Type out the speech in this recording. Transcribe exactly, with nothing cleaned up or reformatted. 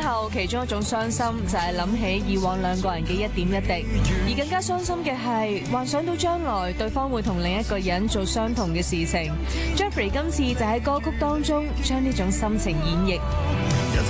後，其中一種傷心就係諗起以往兩個人嘅一點一滴，而更加傷心嘅係幻想到將來對方會同另一個人做相同嘅事情。Jeffrey 今次就喺歌曲當中將呢種心情演繹。